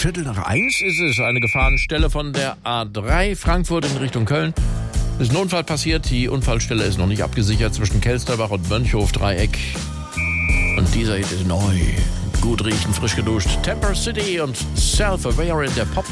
1:15 ist es. Eine Gefahrenstelle von der A3 Frankfurt in Richtung Köln. Ist ein Unfall passiert. Die Unfallstelle ist noch nicht abgesichert zwischen Kelsterbach und Mönchhof-Dreieck. Und dieser hier ist neu. Gut riechen, frisch geduscht. Temper City und Self-Aware in der Pop